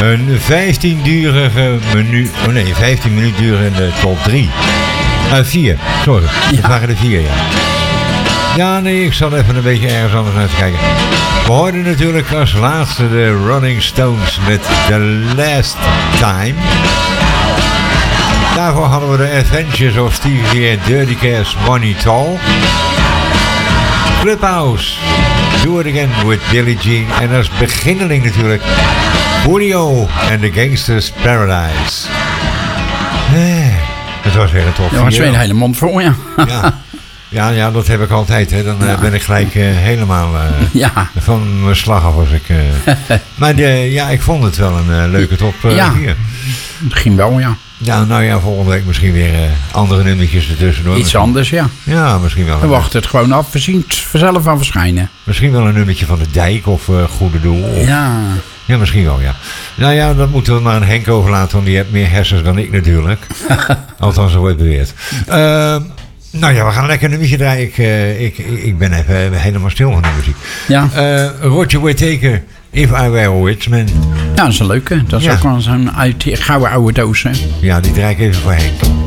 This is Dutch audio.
Een 15 minuut durende top 3. 4, sorry. Dat waren er 4, ja. Ja, nee, ik zal even een beetje ergens anders naar kijken. We hoorden natuurlijk als laatste de Rolling Stones met The Last Time. Daarvoor hadden we de Adventures of Stevie and Dirty Cash Money Tall. Clubhouse, Do It Again with Billie Jean. En als beginneling natuurlijk Julio and the Gangsters Paradise. Dat was weer een top 4. Ja, dat is weer een hele mond voor, ja. Ja, dat heb ik altijd. Hè. Dan ben ik gelijk helemaal van mijn slag af als ik... Maar ik vond het wel een leuke top 4. Misschien wel, ja. Ja, nou ja, volgende week misschien weer andere nummertjes ertussendoor. Iets anders, ja. Ja, misschien wel. We wachten het gewoon af. We zien het vanzelf aan verschijnen. Misschien wel een nummertje van de Dijk of Goede Doel. Of... Ja, misschien wel, ja. Nou ja, dat moeten we maar aan Henk overlaten, want die heeft meer hersens dan ik natuurlijk. Althans, zo wordt beweerd. Nou ja, we gaan lekker een nummertje draaien. Ik ben even helemaal stil van de muziek. Ja. Roger Whittaker, If I Were a Rich Man. Ja, dat is een leuke. Dat is ook wel zo'n gouden oude doos, hè. Ja, die draai ik even voor Henk.